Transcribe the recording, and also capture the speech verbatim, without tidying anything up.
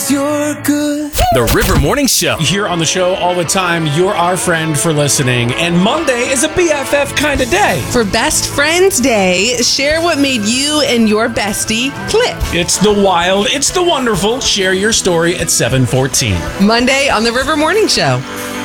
'cause you're good. The River Morning Show. Here on the show all the time, you're our friend for listening. And Monday is a B F F kind of day. For Best Friends Day, share what made you and your bestie click. It's the wild, it's the wonderful. Share your story at seven fourteen. Monday on the River Morning Show.